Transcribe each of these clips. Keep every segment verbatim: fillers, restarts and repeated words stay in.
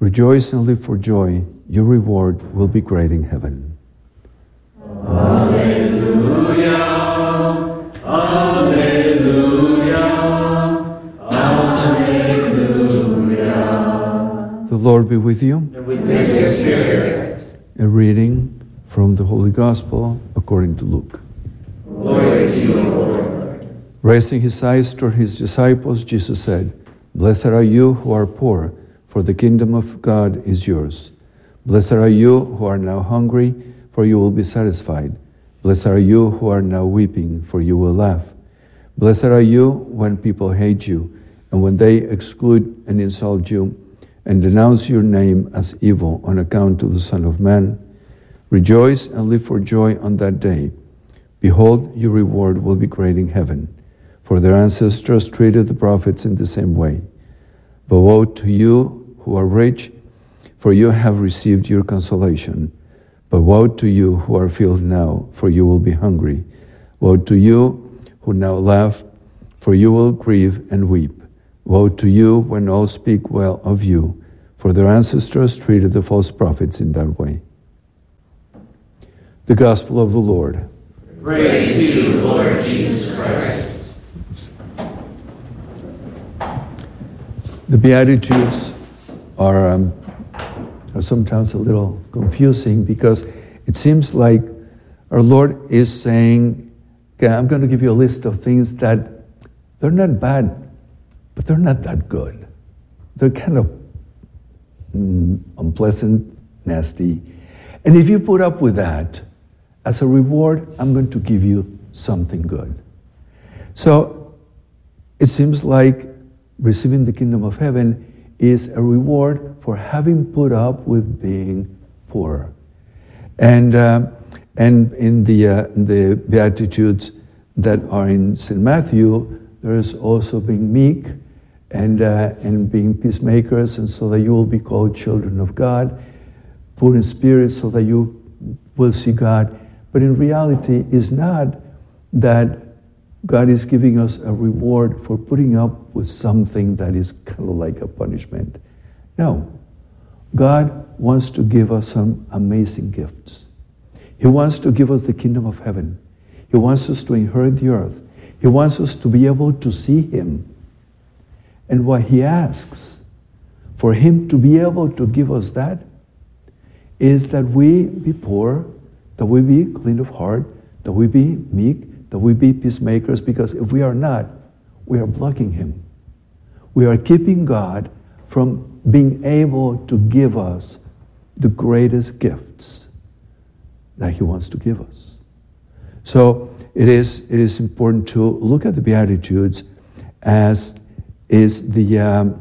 Rejoice and live for joy. Your reward will be great in heaven. Alleluia. Alleluia. Alleluia. The Lord be with you. And with your spirit. A reading from the Holy Gospel according to Luke. Glory to you, Lord. Raising his eyes toward his disciples, Jesus said, Blessed are you who are poor, for the kingdom of God is yours. Blessed are you who are now hungry, for you will be satisfied. Blessed are you who are now weeping, for you will laugh. Blessed are you when people hate you, and when they exclude and insult you, and denounce your name as evil on account of the Son of Man. Rejoice and live for joy on that day. Behold, your reward will be great in heaven, for their ancestors treated the prophets in the same way. But woe to you who are rich, for you have received your consolation. But woe to you who are filled now, for you will be hungry. Woe to you who now laugh, for you will grieve and weep. Woe to you when all speak well of you, for their ancestors treated the false prophets in that way. The Gospel of the Lord. Praise to you, Lord Jesus Christ. The Beatitudes are, um, are sometimes a little confusing because it seems like our Lord is saying, okay, I'm going to give you a list of things that they're not bad, but they're not that good. They're kind of mm, unpleasant, nasty. And if you put up with that, as a reward, I'm going to give you something good. So it seems like receiving the kingdom of heaven is a reward for having put up with being poor. And uh, and in the uh, the Beatitudes that are in Saint Matthew, there is also being meek and uh, and being peacemakers, and so that you will be called children of God, poor in spirit, so that you will see God. But in reality, it's not that God is giving us a reward for putting up with something that is kind of like a punishment. No. God wants to give us some amazing gifts. He wants to give us the kingdom of heaven. He wants us to inherit the earth. He wants us to be able to see Him. And what He asks for Him to be able to give us that is that we be poor, that we be clean of heart, that we be meek, that we be peacemakers, because if we are not, we are blocking Him. We are keeping God from being able to give us the greatest gifts that He wants to give us. So it is, it is important to look at the Beatitudes as is the, um,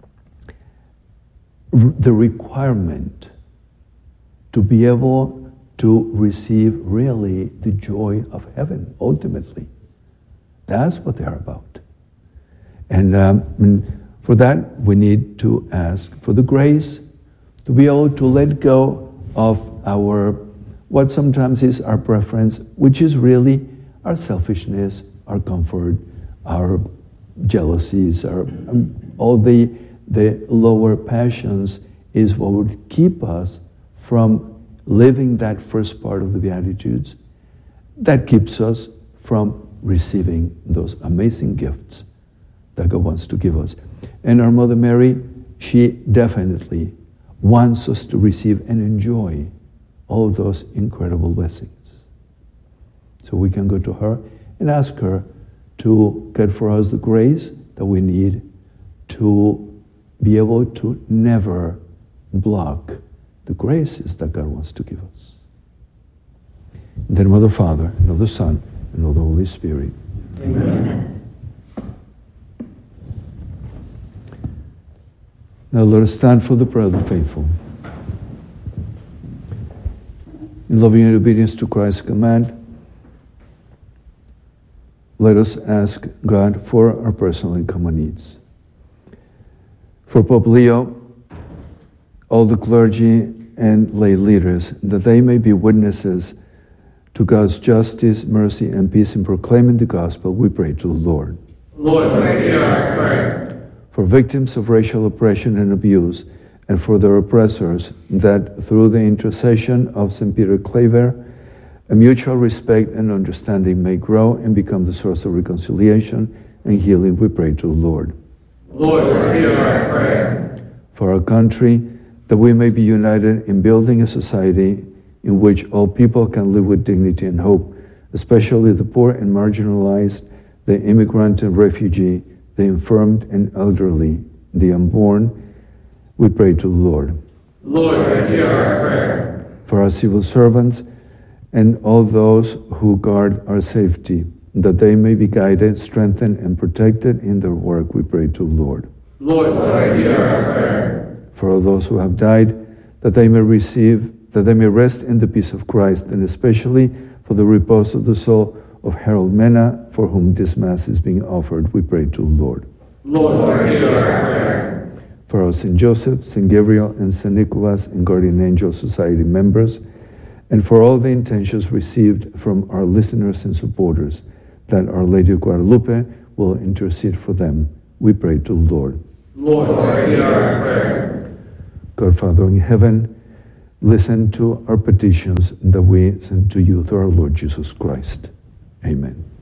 the requirement to be able to receive really the joy of heaven, ultimately. That's what they're about. And, um, and for that, we need to ask for the grace to be able to let go of our, what sometimes is our preference, which is really our selfishness, our comfort, our jealousies, our, um, all the, the lower passions is what would keep us from living that first part of the Beatitudes. That keeps us from receiving those amazing gifts that God wants to give us. And our Mother Mary, she definitely wants us to receive and enjoy all of those incredible blessings. So we can go to her and ask her to get for us the grace that we need to be able to never block the graces that God wants to give us. And then of the Father, and of the Son, and of the Holy Spirit. Amen. Now let us stand for the prayer of the faithful. In loving obedience to Christ's command, let us ask God for our personal and common needs. For Pope Leo, all the clergy and lay leaders, that they may be witnesses to God's justice, mercy, and peace in proclaiming the gospel, we pray to the Lord. Lord, hear our prayer. For victims of racial oppression and abuse, and for their oppressors, that through the intercession of Saint Peter Claver, a mutual respect and understanding may grow and become the source of reconciliation and healing, we pray to the Lord. Lord, hear our prayer. For our country, that we may be united in building a society in which all people can live with dignity and hope, especially the poor and marginalized, the immigrant and refugee, the infirmed and elderly, the unborn, we pray to the Lord. Lord, hear our prayer. For our civil servants and all those who guard our safety, that they may be guided, strengthened, and protected in their work, we pray to the Lord. Lord, Lord, hear our prayer. For all those who have died, that they may receive, that they may rest in the peace of Christ, and especially for the repose of the soul of Harold Mena, for whom this Mass is being offered, we pray to the Lord. Lord, Lord, hear our prayer. For our Saint Joseph, Saint Gabriel, and Saint Nicholas and Guardian Angel Society members, and for all the intentions received from our listeners and supporters, that Our Lady of Guadalupe will intercede for them, we pray to the Lord. Lord, Lord, hear our prayer. God, Father in heaven, listen to our petitions that we send to you through our Lord Jesus Christ. Amen.